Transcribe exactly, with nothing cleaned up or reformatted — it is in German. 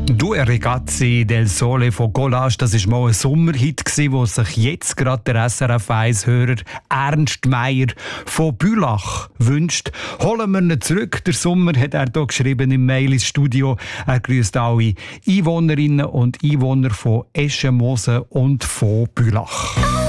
Due ragazzi del Sole von Collage, das war mal ein Sommerhit, wo sich jetzt gerade der S R F eins-Hörer Ernst Meier von Bülach wünscht. Holen wir ihn zurück. Der Sommer hat er hier geschrieben im Mail ins Studio. Er grüßt alle Einwohnerinnen und Einwohner von Eschenmosen und von Bülach.